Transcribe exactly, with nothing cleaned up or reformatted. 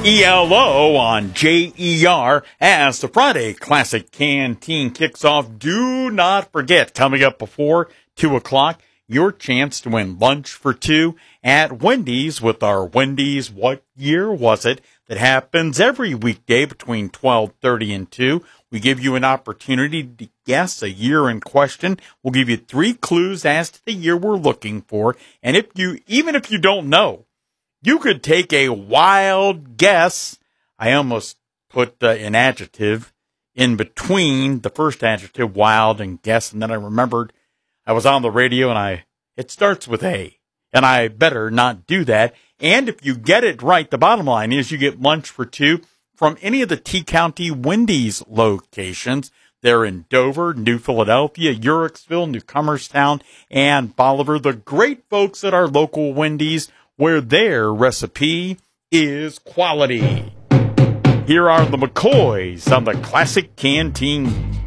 E L O on J E R as the Friday Classic Canteen kicks off. Do not forget, coming up before two o'clock, your chance to win lunch for two at Wendy's with our Wendy's What Year Was It? That happens every weekday between twelve thirty and two. We give you an opportunity to guess a year in question. We'll give you three clues as to the year we're looking for. And if you, even if you don't know, you could take a wild guess. I almost put uh, an adjective in between the first adjective, wild, and guess. And then I remembered I was on the radio and I, it starts with A. And I better not do that. And if you get it right, the bottom line is you get lunch for two from any of the T-County Wendy's locations. They're in Dover, New Philadelphia, Uhrichsville, New Comerstown, and Bolivar. The great folks at our local Wendy's, where their recipe is quality. Here are the McCoys on the Classic Canteen.